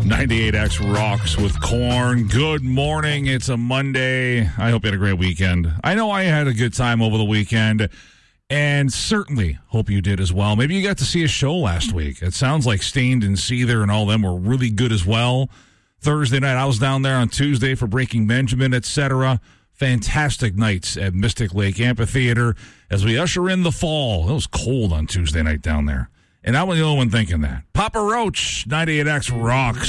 98X rocks with Korn. Good morning. It's a Monday. I hope you had a great weekend. I know I had a good time over the weekend, and certainly hope you did as well. Maybe you got to see a show last week. It sounds like Stained and Seether and all them were really good as well. Thursday night, I was down there on Tuesday for Breaking Benjamin, etc. Fantastic nights at Mystic Lake Amphitheater as we usher in the fall. It was cold on Tuesday night down there. And I was the only one thinking that. Papa Roach, 98X rocks.